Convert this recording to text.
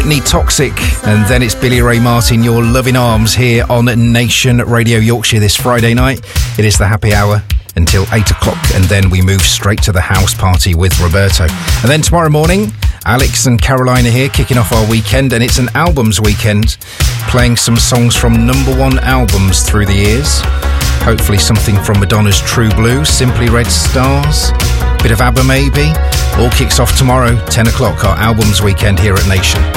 Britney, Toxic, and then it's Billy Ray Martin, Your Loving Arms, here on Nation Radio Yorkshire this Friday night. It is the happy hour until 8 o'clock, and then we move straight to the house party with Roberto. And then tomorrow morning, Alex and Caroline are here kicking off our weekend, and it's an albums weekend, playing some songs from #1 albums through the years. Hopefully something from Madonna's True Blue, Simply Red Stars, bit of ABBA maybe. All kicks off tomorrow, 10 o'clock, our albums weekend here at Nation.